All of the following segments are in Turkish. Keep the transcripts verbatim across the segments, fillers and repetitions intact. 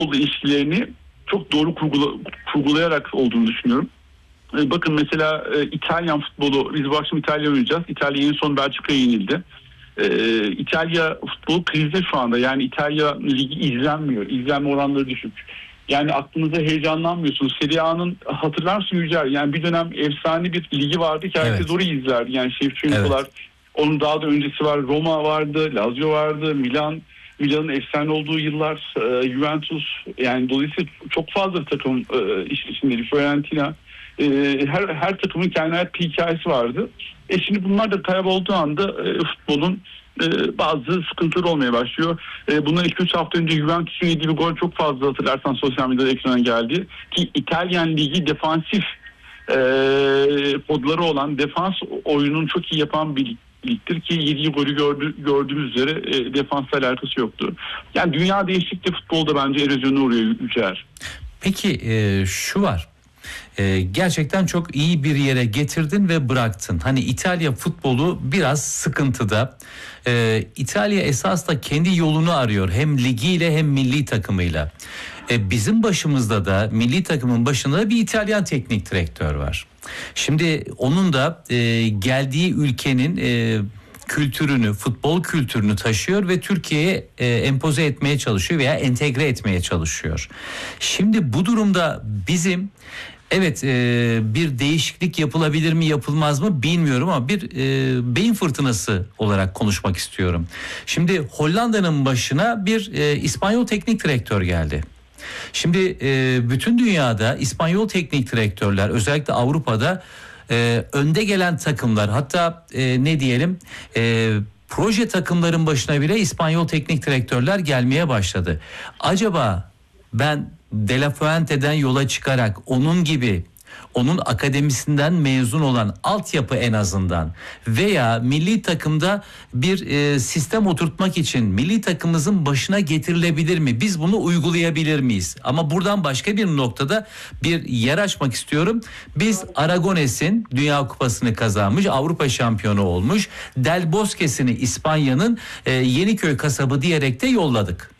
futbol ilişkilerini çok doğru kurgula, kurgulayarak olduğunu düşünüyorum. E, bakın mesela e, İtalyan futbolu, biz bu akşam İtalya oynayacağız. İtalya en son Belçika'ya yenildi. E, İtalya futbolu krizde şu anda. Yani İtalya ligi izlenmiyor. İzlenme oranları düşük. Yani aklınıza heyecanlanmıyorsunuz. Serie A'nın, hatırlar mısın Yücel? Yani bir dönem efsane bir ligi vardı ki herkes Evet. orayı izlerdi. Yani Şevçenko'lar, evet. Onun daha da öncesi var. Roma vardı, Lazio vardı, Milan. Milan'ın efsane olduğu yıllar, e, Juventus. Yani dolayısıyla çok fazla takım e, işin içindeydi. Fiorentina. E, her her takımın kendine ait bir hikayesi vardı. E şimdi bunlar da kaybolduğu anda e, futbolun e, bazı sıkıntıları olmaya başlıyor. E, bundan iki üç hafta önce Juventus'un yediği bir gol çok fazla, hatırlarsan sosyal medyada ekrana geldi. Ki İtalyan Ligi defansif e, kodları olan, defans oyunun çok iyi yapan bir ligdir ki yediği golü gördü, gördüğümüz üzere e, defansla alakası yoktu. Yani dünya değişikliği futbolda bence erozyona uğruyor Yücel. Peki e, şu var. Ee, gerçekten çok iyi bir yere getirdin ve bıraktın. Hani İtalya futbolu biraz sıkıntıda. Ee, İtalya esas da kendi yolunu arıyor. Hem ligiyle hem milli takımıyla. Ee, bizim başımızda da milli takımın başında bir İtalyan teknik direktör var. Şimdi onun da e, geldiği ülkenin e, kültürünü, futbol kültürünü taşıyor ve Türkiye'ye e, empoze etmeye çalışıyor veya entegre etmeye çalışıyor. Şimdi bu durumda bizim evet e, bir değişiklik yapılabilir mi yapılmaz mı bilmiyorum ama bir e, beyin fırtınası olarak konuşmak istiyorum. Şimdi Hollanda'nın başına bir e, İspanyol teknik direktör geldi. Şimdi e, bütün dünyada İspanyol teknik direktörler, özellikle Avrupa'da e, önde gelen takımlar, hatta e, ne diyelim e, proje takımların başına bile İspanyol teknik direktörler gelmeye başladı. Acaba ben De La Fuente'den yola çıkarak onun gibi, onun akademisinden mezun olan altyapı en azından veya milli takımda bir e, sistem oturtmak için milli takımımızın başına getirilebilir mi? Biz bunu uygulayabilir miyiz? Ama buradan başka bir noktada bir yer açmak istiyorum. Biz Aragones'in Dünya Kupası'nı kazanmış, Avrupa şampiyonu olmuş, Del Bosque'sini İspanya'nın e, Yeniköy kasabı diyerek de yolladık.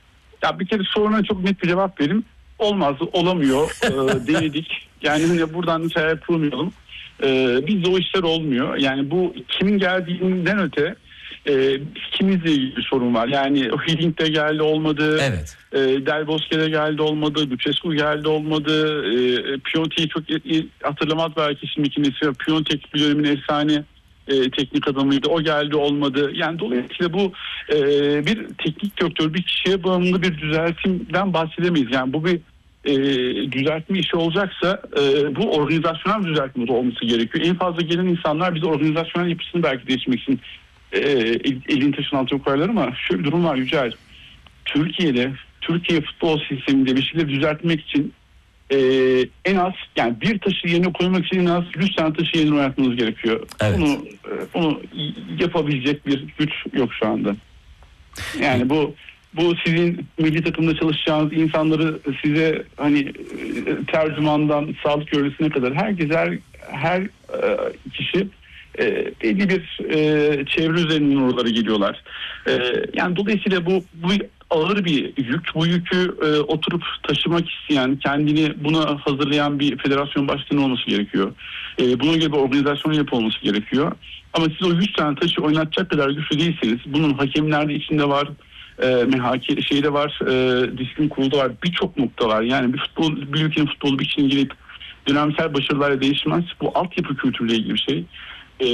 Ya bir kere soruna çok net bir cevap vereyim. Olmaz, olamıyor. ee, denedik. Yani hani buradan hiç hayal kurmayalım. Ee, bizde o işler olmuyor. Yani bu kimin geldiğinden öte e, kimizle ilgili bir sorun var. Yani Hiddink de geldi olmadı. Evet. E, Del Bosque'de geldi olmadı. Lucescu geldi olmadı. E, Piontek'i çok iyi hatırlamaz belki şimdiki nesil. Piontek bir dönemin efsane E, teknik adamıydı. O geldi olmadı. Yani dolayısıyla bu e, bir teknik direktör, bir kişiye bağımlı bir düzeltimden bahsedemeyiz. Yani bu bir e, düzeltme işi olacaksa e, bu organizasyonel düzeltme olması gerekiyor. En fazla gelen insanlar bize organizasyonel yapısını belki değiştirmek için e, elini taşın altına koyarlar ama şöyle bir durum var Yücel. Türkiye'de, Türkiye futbol sisteminde bir şeyleri düzeltmek için Ee, en az yani bir taşı yerine koymak için en az yüz tane taşı yerine oynatmanız gerekiyor. Evet. Bunu bunu yapabilecek bir güç yok şu anda. Yani bu bu sizin milli takımda çalışacağınız insanları size hani tercümandan sağlık görevlisine kadar herkes her her kişi e, belli bir e, çevre üzerinden oralara geliyorlar. E, yani dolayısıyla bu bu ağır bir yük. Bu yükü e, oturup taşımak isteyen, kendini buna hazırlayan bir federasyon başkanı olması gerekiyor. E, buna göre bir organizasyon yapı olması gerekiyor. Ama siz o yüz tane taşı oynatacak kadar güçlü değilseniz, bunun hakemler de içinde var, e, mehake şeyde var, e, disiplin kurulu var, birçok nokta var. Yani bir futbol, bir ülkenin futbolu bir kişinin gelip dönemsel başarılarla değişmez. Bu altyapı kültürüyle ilgili bir şey. E,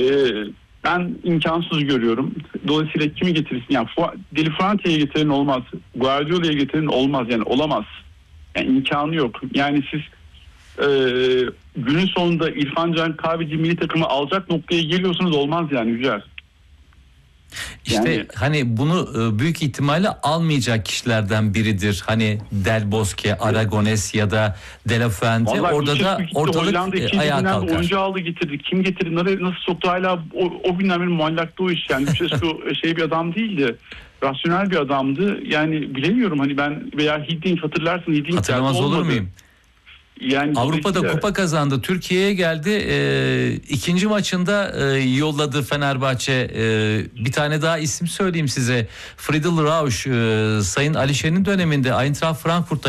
Ben imkansız görüyorum. Dolayısıyla kimi getirirsin? Yani Deli Fuente'ye getiren olmaz. Guardiola'ya getiren olmaz. Yani olamaz. Yani imkanı yok. Yani siz e, günün sonunda İrfan Can Kahveci milli takımı alacak noktaya geliyorsunuz, olmaz yani Yücel. İşte yani, hani bunu büyük ihtimalle almayacak kişilerden biridir. Hani Del Bosque, Aragones ya da De La Fuente. Orada da ortalık ayağa kalkar. Oyuncu aldı getirdi. Kim getirdi? Nasıl soktu? Hala o, o günden beri muallakta o iş. Yani Lucescu şey bir adam değildi. Rasyonel bir adamdı. Yani bilemiyorum hani ben veya Hiddink hatırlarsın. Hiddink hatırlamaz olur muyum? Yani Avrupa'da dolayısıyla- kupa kazandı. Türkiye'ye geldi. Ee, ikinci maçında e, yolladı Fenerbahçe. Ee, bir tane daha isim söyleyeyim size. Friedel Rausch, e, Sayın Alişer'in döneminde Eintracht Frankfurt'ta